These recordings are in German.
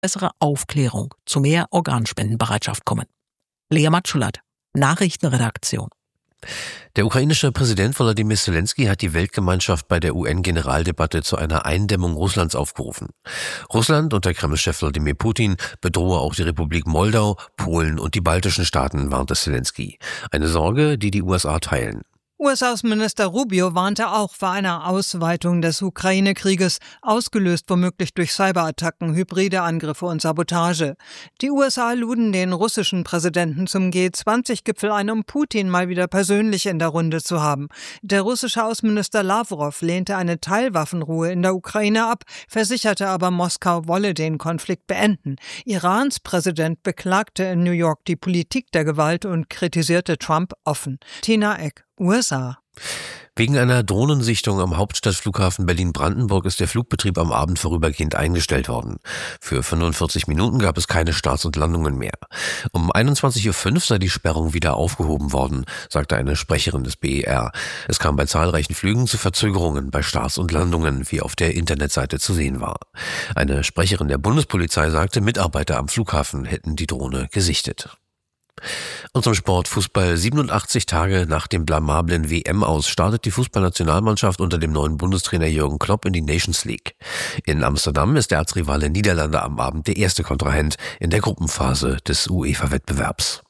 bessere Aufklärung, zu mehr Organspendenbereitschaft kommen. Lea Matschulat, Nachrichtenredaktion. Der ukrainische Präsident Volodymyr Zelensky hat die Weltgemeinschaft bei der UN-Generaldebatte zu einer Eindämmung Russlands aufgerufen. Russland unter Kreml-Chef Wladimir Putin bedrohe auch die Republik Moldau, Polen und die baltischen Staaten, warnte Zelensky. Eine Sorge, die die USA teilen. US-Außenminister Rubio warnte auch vor einer Ausweitung des Ukraine-Krieges, ausgelöst womöglich durch Cyberattacken, hybride Angriffe und Sabotage. Die USA luden den russischen Präsidenten zum G20-Gipfel ein, um Putin mal wieder persönlich in der Runde zu haben. Der russische Außenminister Lavrov lehnte eine Teilwaffenruhe in der Ukraine ab, versicherte aber, Moskau wolle den Konflikt beenden. Irans Präsident beklagte in New York die Politik der Gewalt und kritisierte Trump offen. Tina Eck, USA. Wegen einer Drohnensichtung am Hauptstadtflughafen Berlin-Brandenburg ist der Flugbetrieb am Abend vorübergehend eingestellt worden. Für 45 Minuten gab es keine Starts und Landungen mehr. Um 21.05 Uhr sei die Sperrung wieder aufgehoben worden, sagte eine Sprecherin des BER. Es kam bei zahlreichen Flügen zu Verzögerungen bei Starts und Landungen, wie auf der Internetseite zu sehen war. Eine Sprecherin der Bundespolizei sagte, Mitarbeiter am Flughafen hätten die Drohne gesichtet. Und zum Sport. Fußball. 87 Tage nach dem blamablen WM-Aus startet die Fußballnationalmannschaft unter dem neuen Bundestrainer Jürgen Klopp in die Nations League. In Amsterdam ist der Erzrivale Niederlande am Abend der erste Kontrahent in der Gruppenphase des UEFA-Wettbewerbs.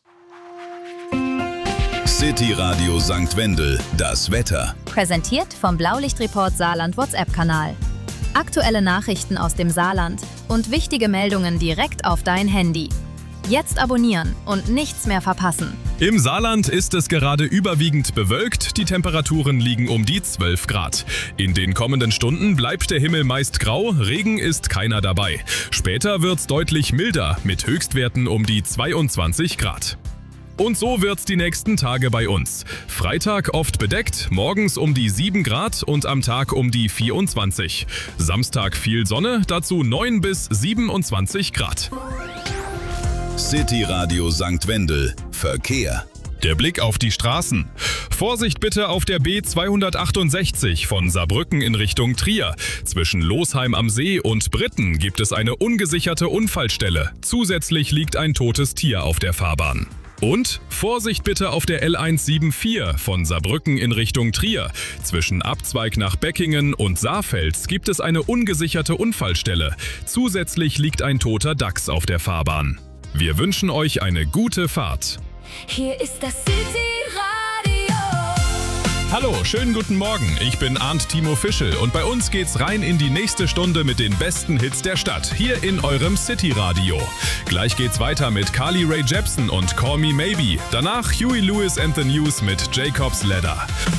City Radio St. Wendel, das Wetter. Präsentiert vom Blaulichtreport Saarland WhatsApp-Kanal. Aktuelle Nachrichten aus dem Saarland und wichtige Meldungen direkt auf dein Handy. Jetzt abonnieren und nichts mehr verpassen. Im Saarland ist es gerade überwiegend bewölkt, die Temperaturen liegen um die 12 Grad. In den kommenden Stunden bleibt der Himmel meist grau, Regen ist keiner dabei. Später wird's deutlich milder, mit Höchstwerten um die 22 Grad. Und so wird's die nächsten Tage bei uns. Freitag oft bedeckt, morgens um die 7 Grad und am Tag um die 24. Samstag viel Sonne, dazu 9 bis 27 Grad. City Radio St. Wendel. Verkehr. Der Blick auf die Straßen. Vorsicht bitte auf der B268 von Saarbrücken in Richtung Trier. Zwischen Losheim am See und Britten gibt es eine ungesicherte Unfallstelle. Zusätzlich liegt ein totes Tier auf der Fahrbahn. Und Vorsicht bitte auf der L174 von Saarbrücken in Richtung Trier. Zwischen Abzweig nach Beckingen und Saarfels gibt es eine ungesicherte Unfallstelle. Zusätzlich liegt ein toter Dachs auf der Fahrbahn. Wir wünschen euch eine gute Fahrt. Hier ist das City Radio. Hallo, schönen guten Morgen. Ich bin Arndt Timo Fischel und bei uns geht's rein in die nächste Stunde mit den besten Hits der Stadt, hier in eurem City Radio. Gleich geht's weiter mit Carly Rae Jepsen und Call Me Maybe. Danach Huey Lewis and the News mit Jacob's Ladder.